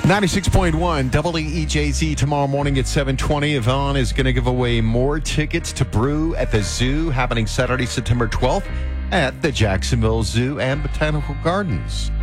96.1 WEJZ tomorrow morning at 7:20. Yvonne is going to give away more tickets to Brew at the Zoo happening Saturday, September 12th at the Jacksonville Zoo and Botanical Gardens.